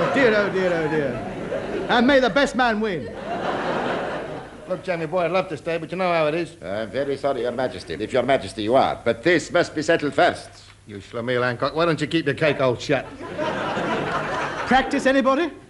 dear, oh dear, oh dear. And may the best man win. Look, Jamie boy, I'd love to stay, but you know how it is. I'm very sorry, Your Majesty, if Your Majesty you are. But this must be settled first. You Schlemiel Hancock, why don't you keep your cake all shut? Practice, anybody?